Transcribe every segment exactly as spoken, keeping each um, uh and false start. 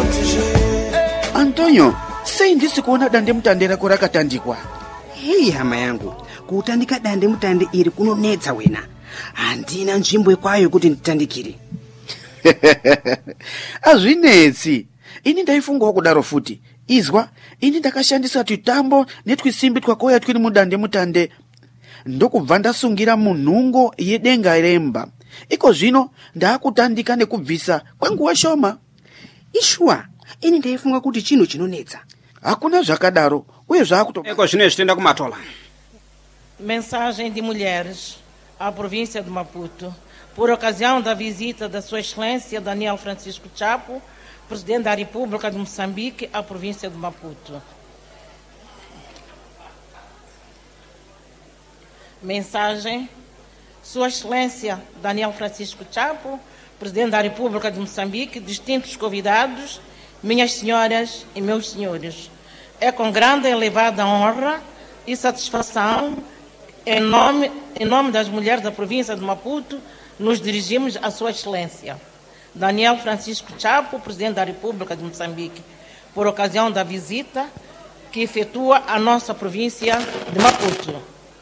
Antonio, sei ndisi kuona dande mutande rako rakatandikwa. Hei hama yangu, kutandika dande mutande iri kunonetsa wena. Handina nzvimbo kwayo kuti nditandikire. Azvinetsi. Ini ndaifungawo kudaro futi. Izwa, ini ndakashandisa tutambo netwisimbi twakoya twiri mudande mutande. Ndokubva ndasungira munhungo yedenga remba. Iko zvino ndakutandika nekubvisa kwenguwa shoma. Ishwa, ini ndaifunga kuti chino chinonetsa. Hakuna zvakadaro, uye zvakuto. Eko zvino zvitenda kumatola. Mensagem de mulheres à província de Maputo, por ocasião da visita da Sua Excelência Daniel Francisco Chapo, Presidente da República de Moçambique, à província de Maputo. Mensagem: Sua Excelência Daniel Francisco Chapo, Presidente da República de Moçambique, distintos convidados, minhas senhoras e meus senhores. É com grande e elevada honra e satisfação, em nome, em nome das mulheres da província de Maputo, nos dirigimos à Sua Excelência Daniel Francisco Chapo, Presidente da República de Moçambique, por ocasião da visita que efetua a nossa província de Maputo.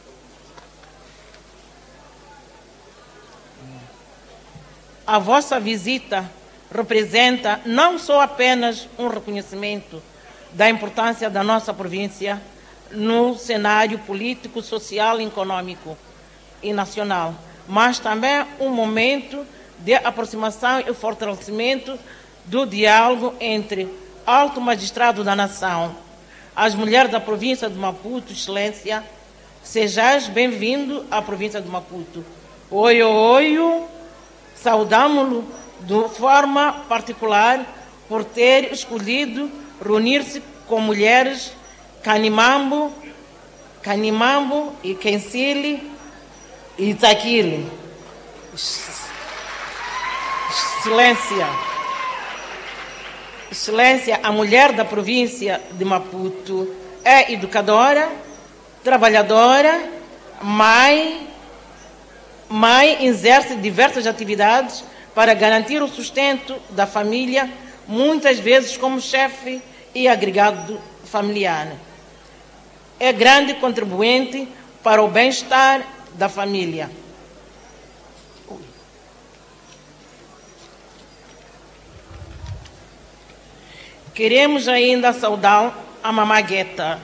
A vossa visita representa não só apenas um reconhecimento da importância da nossa província no cenário político, social, econômico e nacional, mas também um momento de aproximação e fortalecimento do diálogo entre alto magistrado da nação, as mulheres da província de Maputo. Excelência, sejais bem-vindo à província de Maputo. Oi, oi, saudamo-lo de forma particular por ter escolhido reunir-se com mulheres Kanimambo, Kanimambo e Kensili e Itaquili. Excelência, Excelência, a mulher da província de Maputo é educadora, trabalhadora, mãe, mãe exerce diversas atividades para garantir o sustento da família, muitas vezes como chefe e agregado familiar. É grande contribuinte para o bem-estar da família. Queremos ainda saudar a Mamá Gueta,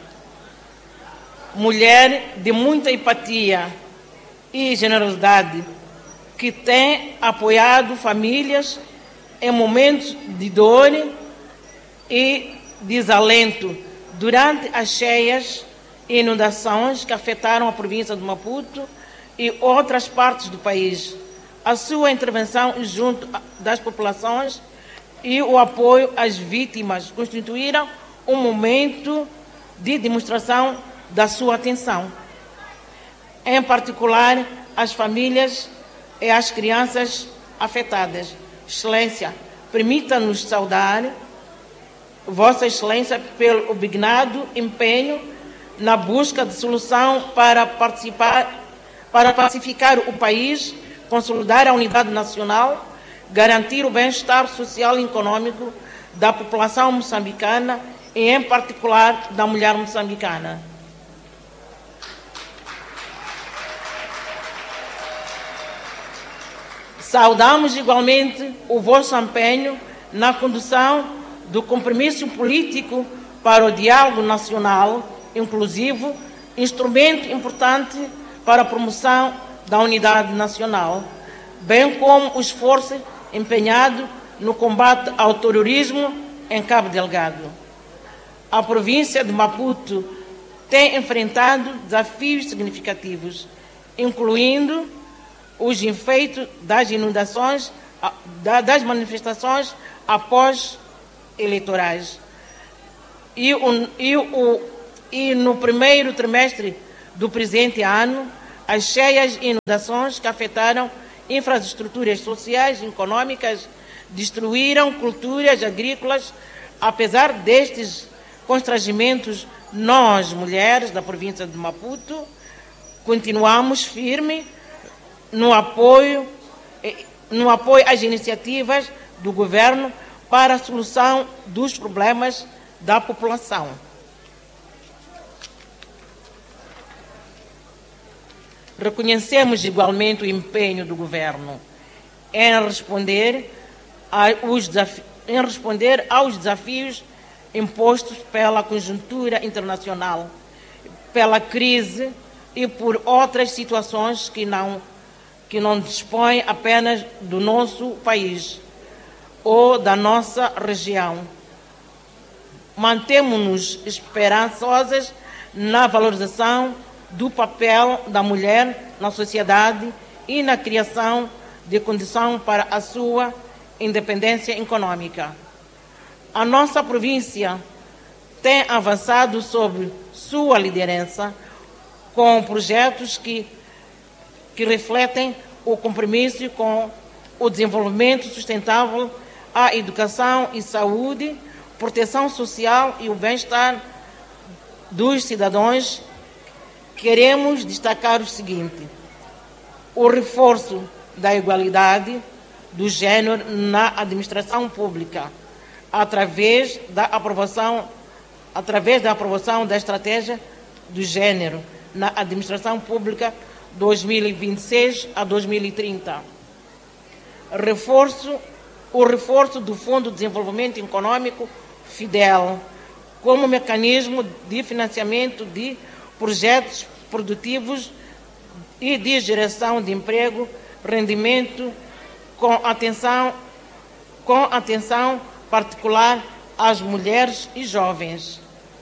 mulher de muita empatia e generosidade, que tem apoiado famílias em momentos de dor e desalento durante as cheias e inundações que afetaram a província de Maputo e outras partes do país. A sua intervenção junto das populações e o apoio às vítimas constituíram um momento de demonstração da sua atenção, em particular às famílias e às crianças afetadas. Excelência, permita-nos saudar Vossa Excelência pelo obstinado empenho na busca de solução para participar, para pacificar o país, consolidar a unidade nacional, garantir o bem-estar social e econômico da população moçambicana e, em particular, da mulher moçambicana. Saudamos igualmente o vosso empenho na condução do compromisso político para o diálogo nacional inclusivo, instrumento importante para a promoção da unidade nacional, bem como o esforço empenhado no combate ao terrorismo em Cabo Delgado. A província de Maputo tem enfrentado desafios significativos, incluindo os efeitos das inundações, das manifestações após eleitorais. E, o, e, o, e no primeiro trimestre do presente ano, as cheias e inundações que afetaram infraestruturas sociais e econômicas destruíram culturas agrícolas. Apesar destes constrangimentos, nós, mulheres da província de Maputo, continuamos firmes no apoio, no apoio às iniciativas do governo para a solução dos problemas da população. Reconhecemos igualmente o empenho do Governo em responder, aos desafios, em responder aos desafios impostos pela conjuntura internacional, pela crise e por outras situações que não, que não dispõem apenas do nosso país ou da nossa região. Mantemos-nos esperançosas na valorização do papel da mulher na sociedade e na criação de condição para a sua independência econômica. A nossa província tem avançado sob sua liderança com projetos que, que refletem o compromisso com o desenvolvimento sustentável, a educação e saúde, proteção social e o bem-estar dos cidadãos. Queremos destacar o seguinte: o reforço da igualdade do gênero na administração pública, através da aprovação, através da aprovação da estratégia do gênero na administração pública dois mil e vinte e seis a dois mil e trinta. Reforço, o reforço do Fundo de Desenvolvimento Econômico FIDEL como mecanismo de financiamento de projetos produtivos e de geração de emprego, rendimento, com atenção, com atenção particular às mulheres e jovens.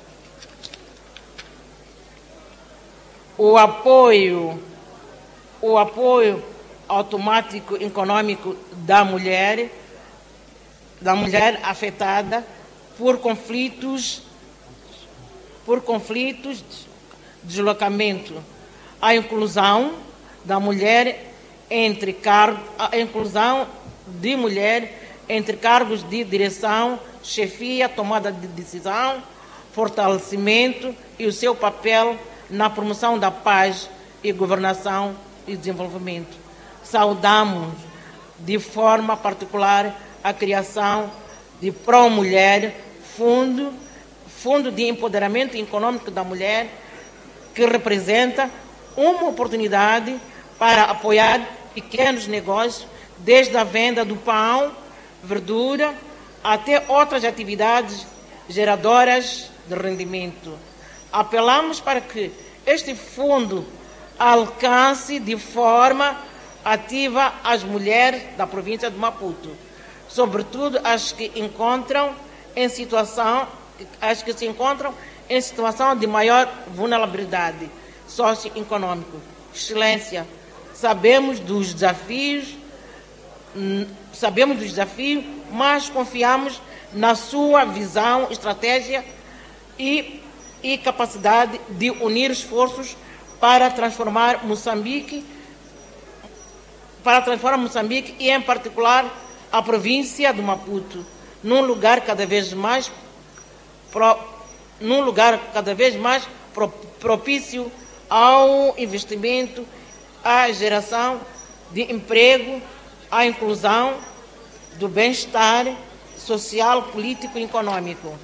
O apoio, o apoio automático econômico da mulher, da mulher afetada por conflitos, por conflitos, deslocamento, a inclusão da mulher entre cargos, a inclusão de mulher entre cargos de direção, chefia, tomada de decisão, fortalecimento e o seu papel na promoção da paz e governação e desenvolvimento. Saudamos de forma particular a criação de Pró-Mulher, Fundo, Fundo de Empoderamento Econômico da Mulher, que representa uma oportunidade para apoiar pequenos negócios, desde a venda do pão, verdura, até outras atividades geradoras de rendimento. Apelamos para que este fundo alcance de forma ativa as mulheres da província de Maputo, sobretudo as que encontram em situação, as que se encontram em situação de maior vulnerabilidade socioeconômica. Excelência, sabemos dos desafios, sabemos dos desafios, mas confiamos na sua visão, estratégia e, e capacidade de unir esforços para transformar Moçambique, para transformar Moçambique e, em particular, a província de Maputo, num lugar cada vez mais pro, num lugar cada vez mais pro, propício ao investimento, à geração de emprego, à inclusão do bem-estar social, político e econômico.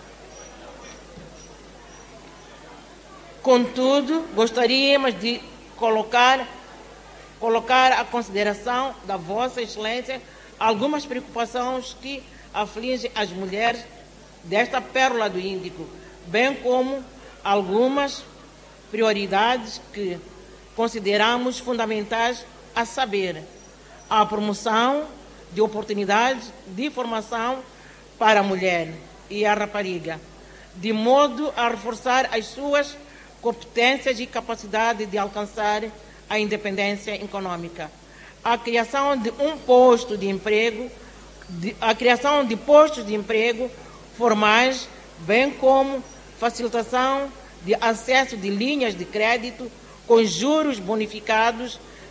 Contudo, gostaríamos de colocar, colocar à consideração da Vossa Excelência algumas preocupações que afligem as mulheres desta pérola do Índico, bem como algumas prioridades que consideramos fundamentais, a saber, a promoção de oportunidades de formação para a mulher e a rapariga, de modo a reforçar as suas competências e capacidade de alcançar a independência econômica. A criação de um posto de emprego, de, a criação de postos de emprego formais, bem como facilitação de acesso de linhas de crédito com juros bonificados